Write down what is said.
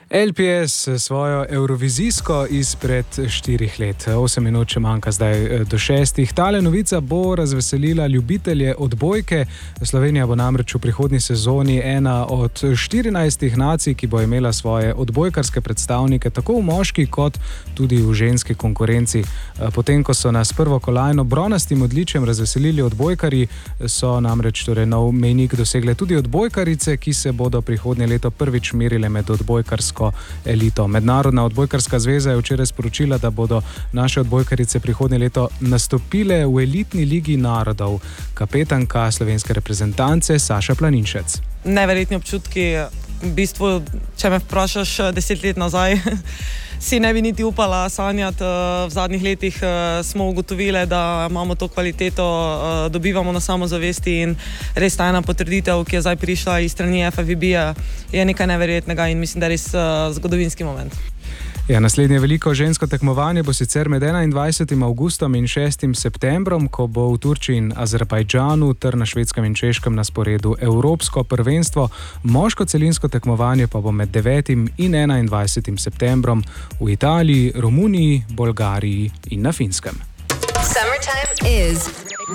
LPS svojo eurovizijsko izpred 4 let, 8 minut še manjka zdaj do 6. Tale novica bo razveselila ljubitelje odbojke. Slovenija bo namreč v prihodnji sezoni ena od 14 nacij, ki bo imela svoje odbojkarske predstavnike tako v moški kot tudi v ženski konkurenci. Potem, ko so nas prvo kolajno bronastim odličjem razveselili odbojkarji, so namreč nov mejnik dosegle tudi odbojkarice, ki se bodo prihodnje leto prvič merile med odbojkarsko elito. Mednarodna odbojkarska zveza je včeraj sporočila, da bodo naše odbojkarice prihodnje leto nastopile v elitni ligi narodov. Kapetanka slovenske reprezentance Saša Planinšec. Neverjetni občutki. V bistvu, če me vprašaš 10 let nazaj, si ne bi niti upala sanjati. V zadnjih letih smo ugotovili, da imamo to kvaliteto, dobivamo na samozavesti in res ta ena potrditev, ki je zdaj prišla iz strani FIVB-ja, je nekaj neverjetnega in mislim, da je res zgodovinski moment. Ja, naslednje veliko žensko tekmovanje bo sicer med 21. avgustom in 6. septembrom, ko bo v Turčiji in Azerbajdžanu ter na Švedskem in Češkem na sporedu Evropsko prvenstvo. Moško celinsko tekmovanje pa bo med 9. in 21. septembrom v Italiji, Romuniji, Bolgariji in na Finskem.